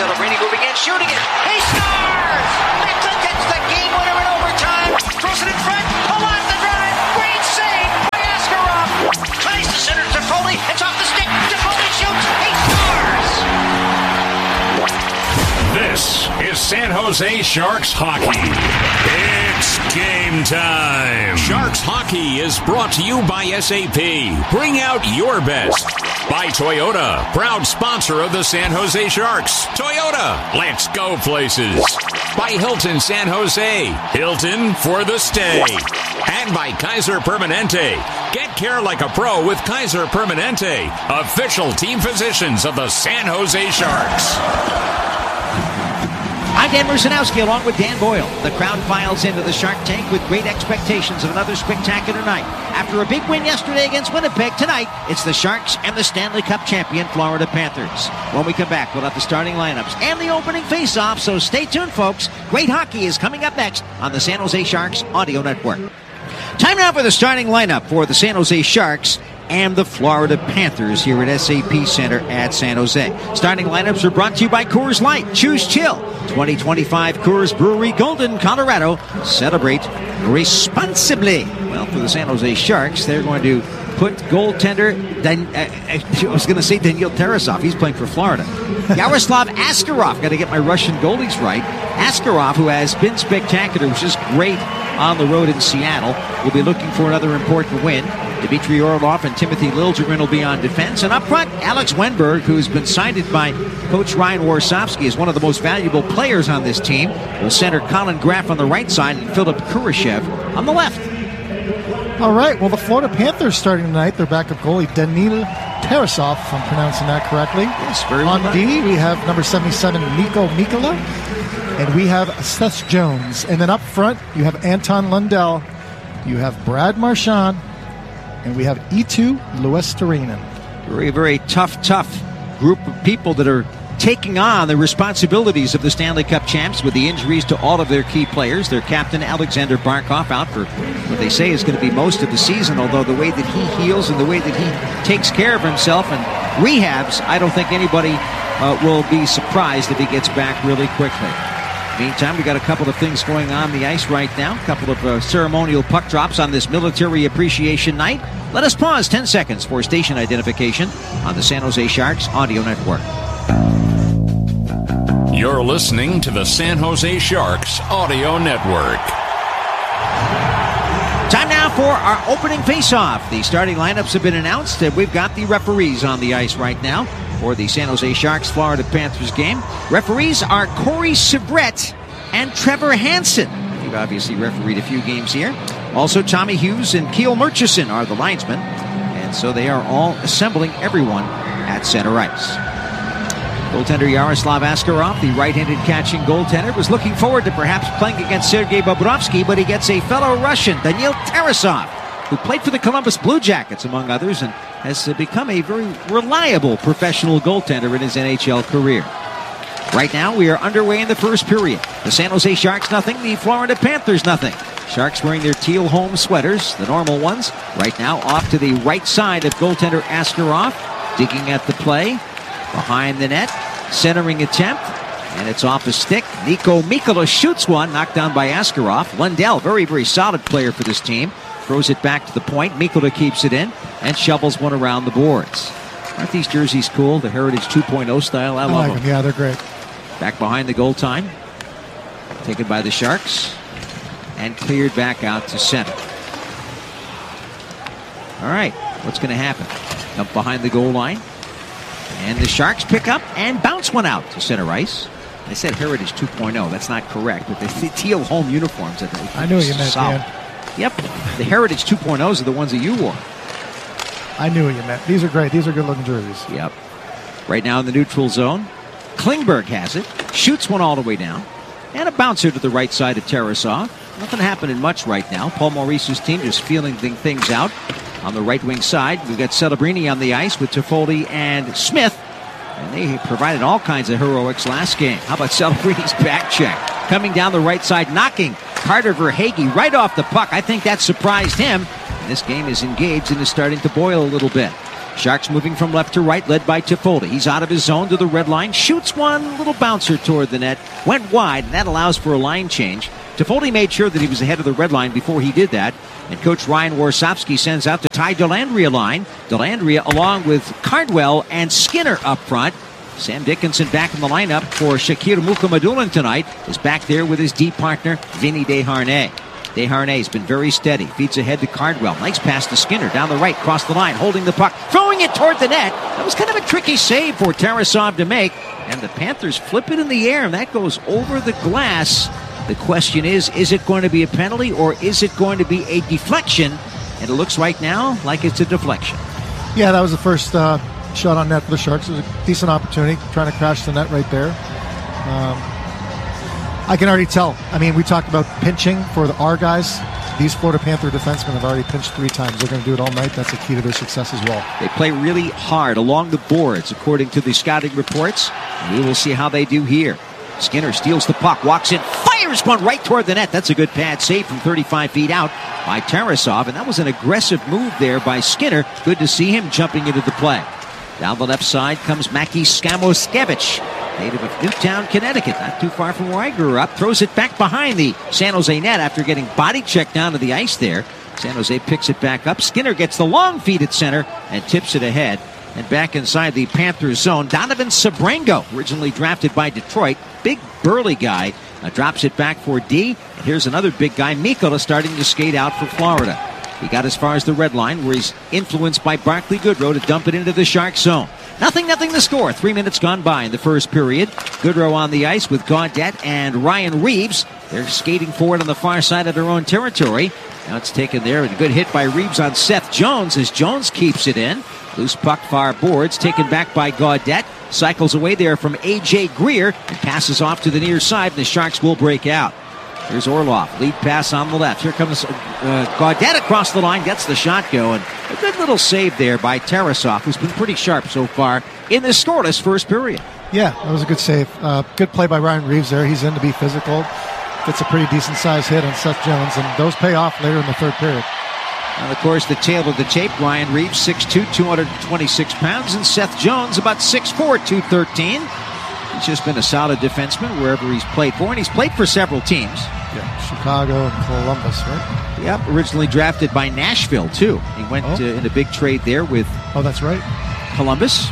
Celebrini moving in, shooting it. He scores! Mixon gets the game winner in overtime. Throws it in front. Pull off the drive. Great save by Askarov. Tries to center to Foley. It's off the stick. Foley shoots. He scores! This is San Jose Sharks hockey. It's game time. Sharks hockey is brought to you by SAP. Bring out your best. By Toyota, proud sponsor of the San Jose Sharks. Toyota, let's go places. By Hilton San Jose, Hilton for the stay. And by Kaiser Permanente. Get care like a pro with Kaiser Permanente, official team physicians of the San Jose Sharks. I'm Dan Mercenowski along with Dan Boyle. The crowd files into the Shark Tank with great expectations of another spectacular night. After a big win yesterday against Winnipeg, tonight it's the Sharks and the Stanley Cup champion Florida Panthers. When we come back, we'll have the starting lineups and the opening face-off, so stay tuned, folks. Great hockey is coming up next on the San Jose Sharks Audio Network. Time now for the starting lineup for the San Jose Sharks and the Florida Panthers here at SAP Center at San Jose. Starting lineups are brought to you by Coors Light. Choose chill. 2025 Coors Brewery, Golden, Colorado. Celebrate responsibly. Well, for the San Jose Sharks, they're going to put goaltender, I was going to say Daniil Tarasov. He's playing for Florida. Yaroslav Askarov. Got to get my Russian goalies right. Askarov, who has been spectacular, which is great on the road in Seattle, will be looking for another important win. Dmitry Orlov and Timothy Liljegren will be on defense. And up front, Alex Wennberg, who's been cited by Coach Ryan Warsofsky as one of the most valuable players on this team, will center Colin Graff on the right side and Philip Kurashev on the left. All right, well, the Florida Panthers starting tonight, their backup goalie, Daniil Tarasov, if I'm pronouncing that correctly. Yes, very well. On D, we have number 77, Nico Mikkola, and we have Seth Jones. And then up front, you have Anton Lundell, you have Brad Marchand, and we have Eetu Luostarinen. Very, very tough group of people that are taking on the responsibilities of the Stanley Cup champs with the injuries to all of their key players. Their captain, Alexander Barkov, out for what they say is going to be most of the season, although the way that he heals and the way that he takes care of himself and rehabs, I don't think anybody will be surprised if he gets back really quickly. Meantime, we got a couple of things going on the ice right now. A couple of ceremonial puck drops on this Military Appreciation Night. Let us pause 10 seconds for station identification on the San Jose Sharks Audio Network. You're listening to the San Jose Sharks Audio Network. Time now for our opening face-off. The starting lineups have been announced, and we've got the referees on the ice right now for the San Jose Sharks Florida Panthers game. Referees are Corey Sabret and Trevor Hansen. You've obviously refereed a few games here. Also, Tommy Hughes and Keel Murchison are the linesmen, and so they are all assembling everyone at center ice. Goaltender Yaroslav Askarov, the right-handed catching goaltender, was looking forward to perhaps playing against Sergei Bobrovsky, but he gets a fellow Russian, Daniil Tarasov, who played for the Columbus Blue Jackets, among others, and has become a very reliable professional goaltender in his NHL career. Right now, we are underway in the first period. The San Jose Sharks nothing, the Florida Panthers nothing. Sharks wearing their teal home sweaters, the normal ones. Right now, off to the right side of goaltender Askarov, digging at the play. Behind the net, centering attempt, and it's off a stick. Nico Mikkola shoots one, knocked down by Askarov. Lundell, very, very solid player for this team, throws it back to the point. Mikkola keeps it in and shovels one around the boards. Aren't these jerseys cool? The Heritage 2.0 style, I love them. Yeah, they're great. Back behind the goal time, taken by the Sharks, and cleared back out to center. All right, what's going to happen? Up behind the goal line. And the Sharks pick up and bounce one out to center ice. I said Heritage 2.0. That's not correct. But the teal home uniforms. I knew what you meant, Dan. Yep. The Heritage 2.0s are the ones that you wore. I knew what you meant. These are great. These are good-looking jerseys. Yep. Right now in the neutral zone. Klingberg has it. Shoots one all the way down. And a bouncer to the right side of Tarasov. Nothing happening much right now. Paul Maurice's team just feeling things out. On the right wing side, we've got Celebrini on the ice with Toffoli and Smith. And they provided all kinds of heroics last game. How about Celebrini's back check? Coming down the right side, knocking Carter Verhaeghe right off the puck. I think that surprised him. And this game is engaged and is starting to boil a little bit. Sharks moving from left to right, led by Toffoli. He's out of his zone to the red line, shoots one little bouncer toward the net, went wide, and that allows for a line change. Toffoli made sure that he was ahead of the red line before he did that. And Coach Ryan Warsofsky sends out the Ty Dellandrea line. Dellandrea along with Cardwell and Skinner up front. Sam Dickinson back in the lineup for Shakir Mukhamadullin tonight is back there with his deep partner, Vinny Desharnais. Desharnais has been very steady. Feeds ahead to Cardwell. Nice pass to Skinner down the right, cross the line, holding the puck, throwing it toward the net. That was kind of a tricky save for Tarasov to make. And the Panthers flip it in the air, and that goes over the glass. The question is it going to be a penalty or is it going to be a deflection? And it looks right now like it's a deflection. Yeah, that was the first shot on net for the Sharks. It was a decent opportunity, trying to crash the net right there. I can already tell. I mean, we talked about pinching for our guys. These Florida Panther defensemen have already pinched 3 times. They're going to do it all night. That's a key to their success as well. They play really hard along the boards, according to the scouting reports. And we will see how they do here. Skinner steals the puck, walks in, fires one right toward the net. That's a good pad save from 35 feet out by Tarasov. And that was an aggressive move there by Skinner. Good to see him jumping into the play. Down the left side comes Maki Skamoskevich, native of Newtown, Connecticut, not too far from where I grew up. Throws it back behind the San Jose net after getting body checked down to the ice there. San Jose picks it back up. Skinner gets the long feed at center and tips it ahead. And back inside the Panthers zone, Donovan Sebrango, originally drafted by Detroit. Big, burly guy. Drops it back for D. And here's another big guy, Mikkola, starting to skate out for Florida. He got as far as the red line, where he's influenced by Barclay Goodrow to dump it into the Shark zone. Nothing to score. 3 minutes gone by in the first period. Goodrow on the ice with Gaudette and Ryan Reeves. They're skating forward on the far side of their own territory. Now it's taken there. A good hit by Reeves on Seth Jones as Jones keeps it in. Loose puck far boards, taken back by Gaudette. Cycles away there from A.J. Greer and passes off to the near side, and the Sharks will break out. Here's Orlov, lead pass on the left. Here comes Gaudette across the line, gets the shot going. A good little save there by Tarasov, who's been pretty sharp so far in this scoreless first period. Yeah, that was a good save. Good play by Ryan Reeves there. He's in to be physical. Gets a pretty decent-sized hit on Seth Jones, and those pay off later in the third period. And of course, the tail of the tape, Ryan Reeves, 6'2", 226 pounds, and Seth Jones, about 6'4", 213. He's just been a solid defenseman wherever he's played for, and he's played for several teams. Yeah, Chicago and Columbus, right? Yep, originally drafted by Nashville, too. He went in a big trade there with that's right, Columbus.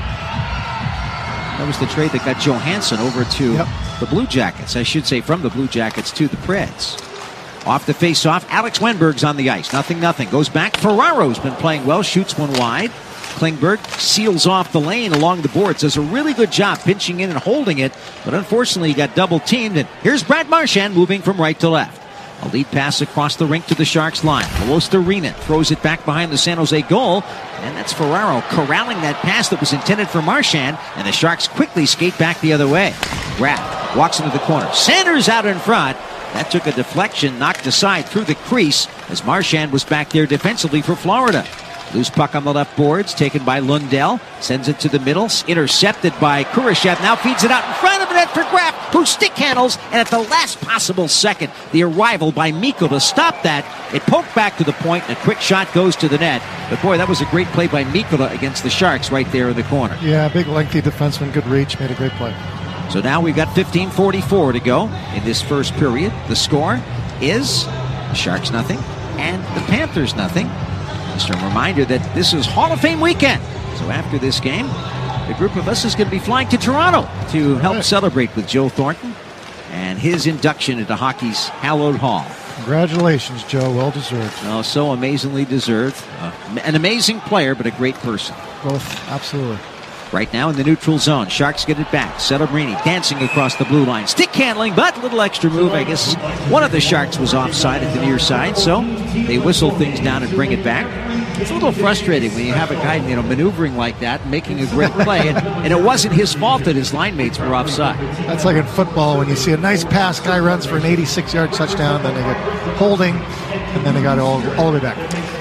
That was the trade that got Johansson over to the Blue Jackets. I should say from the Blue Jackets to the Preds. Off the face-off, Alex Wenberg's on the ice. 0-0. Goes back. Ferraro's been playing well. Shoots one wide. Klingberg seals off the lane along the boards. Does a really good job pinching in and holding it. But unfortunately, he got double-teamed. And here's Brad Marchand moving from right to left. A lead pass across the rink to the Sharks line. Milos throws it back behind the San Jose goal. And that's Ferraro corralling that pass that was intended for Marchand. And the Sharks quickly skate back the other way. Rapp walks into the corner. Sanders out in front. That took a deflection, knocked aside through the crease as Marchand was back there defensively for Florida. Loose puck on the left boards, taken by Lundell. Sends it to the middle, intercepted by Kurashev. Now feeds it out in front of the net for Graff, who stick handles. And at the last possible second, the arrival by Mikko to stop that. It poked back to the point, and a quick shot goes to the net. But boy, that was a great play by Mikko against the Sharks right there in the corner. Yeah, big lengthy defenseman, good reach, made a great play. So now we've got 15:44 to go in this first period. The score is the Sharks 0 and the Panthers 0. Just a reminder that this is Hall of Fame weekend. So after this game, the group of us is going to be flying to Toronto to help celebrate with Joe Thornton and his induction into hockey's hallowed hall. Congratulations, Joe. Well deserved. Oh, so amazingly deserved. An amazing player, but a great person. Both, absolutely. Right now in the neutral zone. Sharks get it back. Celebrini dancing across the blue line. Stick handling, but a little extra move. I guess one of the Sharks was offside at the near side, so they whistle things down and bring it back. It's a little frustrating when you have a guy, maneuvering like that, making a great play, and it wasn't his fault that his line mates were offside. That's like in football when you see a nice pass, guy runs for an 86-yard touchdown, then they get holding, and then they got it all the way back.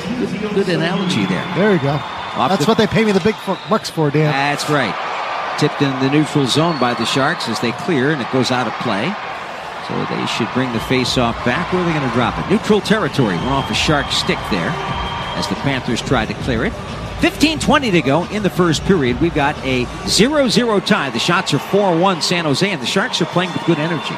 Good analogy there. There you go. That's what they pay me the big bucks for, Dan. That's right. Tipped in the neutral zone by the Sharks as they clear, and it goes out of play. So they should bring the face-off back. Where are they going to drop it? Neutral territory. Went off a Shark stick there as the Panthers tried to clear it. 15:20 to go in the first period. We've got a 0-0 tie. The shots are 4-1 San Jose, and the Sharks are playing with good energy.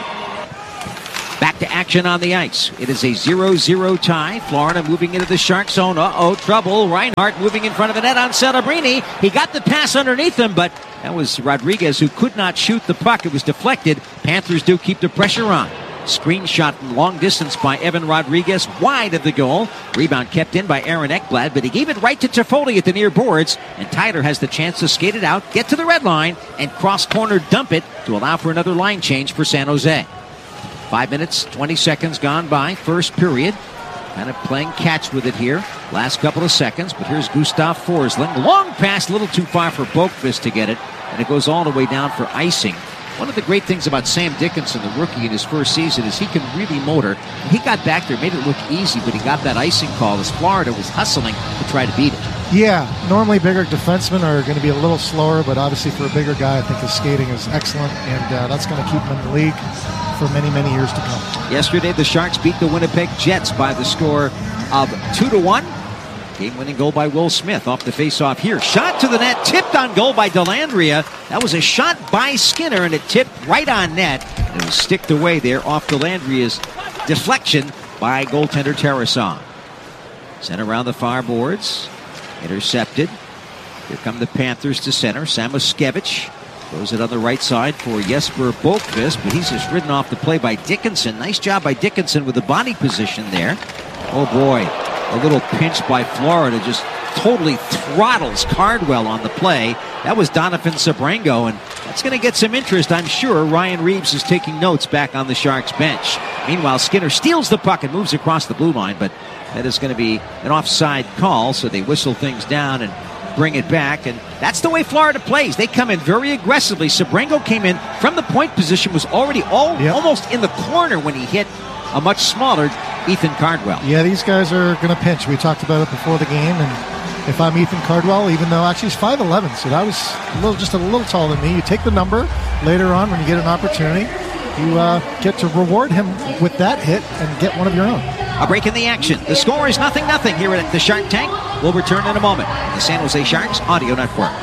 Back to action on the ice. It is a 0-0 tie. Florida moving into the Shark zone. Trouble. Reinhart moving in front of the net on Celebrini. He got the pass underneath him, but that was Rodriguez who could not shoot the puck. It was deflected. Panthers do keep the pressure on. Screen shot from long distance by Evan Rodriguez, wide of the goal. Rebound kept in by Aaron Ekblad, but he gave it right to Toffoli at the near boards, and Tyler has the chance to skate it out, get to the red line, and cross-corner dump it to allow for another line change for San Jose. 5 minutes, 20 seconds gone by, first period. Kind of playing catch with it here. Last couple of seconds, but here's Gustav Forsling. Long pass, a little too far for Boqvist to get it, and it goes all the way down for icing. One of the great things about Sam Dickinson, the rookie in his first season, is he can really motor. He got back there, made it look easy, but he got that icing call as Florida was hustling to try to beat it. Yeah, normally bigger defensemen are going to be a little slower, but obviously for a bigger guy, I think his skating is excellent, and that's going to keep him in the league for many, many years to come. Yesterday, the Sharks beat the Winnipeg Jets by the score of 2-1. Game-winning goal by Will Smith off the face-off here. Shot to the net, tipped on goal by Dellandrea. That was a shot by Skinner, and it tipped right on net. It was sticked away there off Dellandrea's deflection by goaltender Tarasov. Sent around the far boards. Intercepted. Here come the Panthers to center. Samoskevich throws it on the right side for Jesper Boqvist, but he's just ridden off the play by Dickinson. Nice job by Dickinson with the body position there. Oh boy, a little pinch by Florida just totally throttles Cardwell on the play. That was Donovan Sebrango, and that's going to get some interest, I'm sure. Ryan Reeves is taking notes back on the Sharks bench. Meanwhile, Skinner steals the puck and moves across the blue line, but that is going to be an offside call, so they whistle things down and bring it back, and that's the way Florida plays. They come in very aggressively. Sebrango came in from the point position, was already almost in the corner when he hit a much smaller Ethan Cardwell. Yeah, these guys are going to pinch. We talked about it before the game, and if I'm Ethan Cardwell, even though actually he's 5'11", so that was just a little taller than me, you take the number later on when you get an opportunity. You get to reward him with that hit and get one of your own. A break in the action. The score is 0-0 here at the Shark Tank. We'll return in a moment. The San Jose Sharks Audio Network.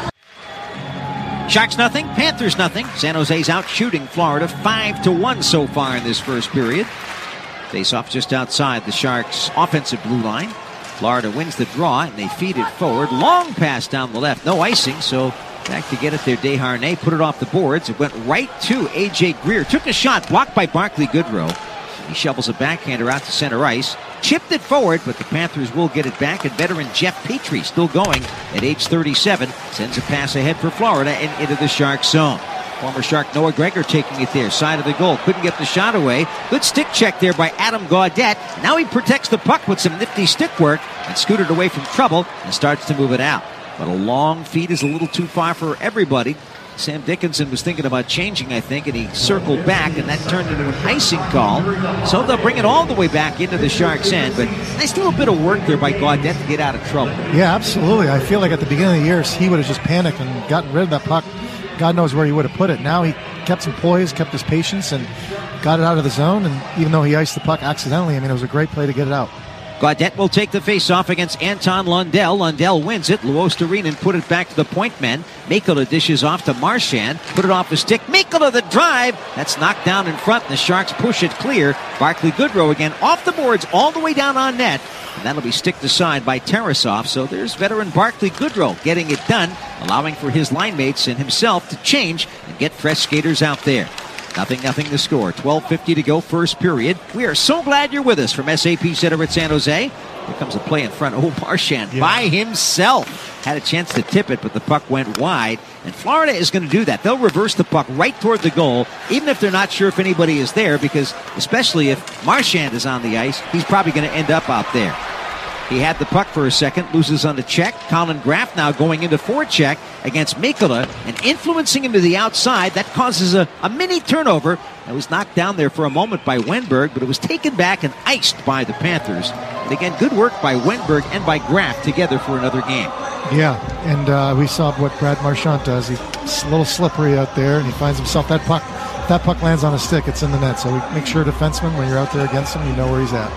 Sharks nothing, Panthers nothing. San Jose's out shooting Florida 5-1 so far in this first period. Face off just outside the Sharks' offensive blue line. Florida wins the draw and they feed it forward. Long pass down the left. No icing, so back to get it there. Desharnais put it off the boards. It went right to A.J. Greer. Took a shot blocked by Barclay Goodrow. He shovels a backhander out to center ice. Chipped it forward, but the Panthers will get it back, and veteran Jeff Petrie, still going at age 37, sends a pass ahead for Florida and into the Shark zone. Former Shark Noah Gregor taking it there, side of the goal. Couldn't get the shot away. Good stick check there by Adam Gaudette. Now he protects the puck with some nifty stick work and scooted away from trouble and starts to move it out. But a long feed is a little too far for everybody. Sam Dickinson was thinking about changing, I think, and he circled back, and that turned into an icing call. So they'll bring it all the way back into the Sharks' end. But nice little bit of work there by Gaudette to get out of trouble. Yeah, absolutely. I feel like at the beginning of the year, he would have just panicked and gotten rid of that puck. God knows where he would have put it. Now he kept some poise, kept his patience, and got it out of the zone. And even though he iced the puck accidentally, I mean, it was a great play to get it out. Gaudette will take the face-off against Anton Lundell. Lundell wins it. Luostarinen put it back to the point men. Mikkola dishes off to Marchand. Put it off the stick. Mikkola the drive. That's knocked down in front, and the Sharks push it clear. Barclay Goodrow again off the boards all the way down on net. And that'll be sticked aside by Tarasov. So there's veteran Barclay Goodrow getting it done, allowing for his line mates and himself to change and get fresh skaters out there. 0-0 the score. 12:50 to go, first period. We are so glad you're with us from SAP Center at San Jose. Here comes a play in front. Oh, Marchand by himself. Had a chance to tip it, but the puck went wide. And Florida is going to do that. They'll reverse the puck right toward the goal, even if they're not sure if anybody is there, because especially if Marchand is on the ice, he's probably going to end up out there. He had the puck for a second, loses on the check. Colin Graff now going into forecheck against Mikkola and influencing him to the outside. That causes a mini turnover. It was knocked down there for a moment by Wenberg, but it was taken back and iced by the Panthers. And again, good work by Wenberg and by Graff together for another game. Yeah, and we saw what Brad Marchand does. He's a little slippery out there, and he finds himself that puck lands on a stick, it's in the net. So we make sure defenseman, when you're out there against him, you know where he's at.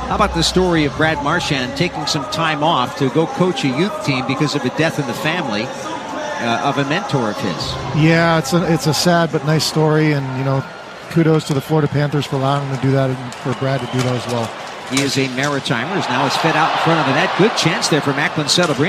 How about the story of Brad Marchand taking some time off to go coach a youth team because of a death in the family of a mentor of his? Yeah, it's a sad but nice story, and kudos to the Florida Panthers for allowing him to do that and for Brad to do that as well. He is a Maritimer. Now it's fed out in front of the net. Good chance there for Macklin Celebrini.